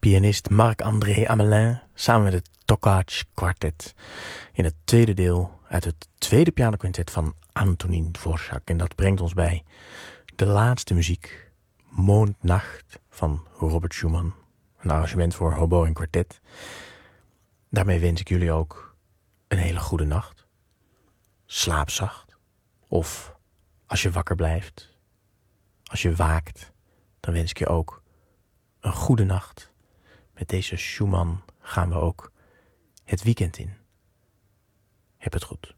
pianist Marc-André Amelin samen met het Tokac Quartet in het tweede deel uit het tweede pianoquintet van Antonín Dvořák. En dat brengt ons bij de laatste muziek, Mondnacht van Robert Schumann, een arrangement voor hobo en kwartet. Daarmee wens ik jullie ook een hele goede nacht. Slaap zacht. Of als je wakker blijft, als je waakt, dan wens ik je ook een goede nacht. Met deze Schumann gaan we ook het weekend in. Heb het goed.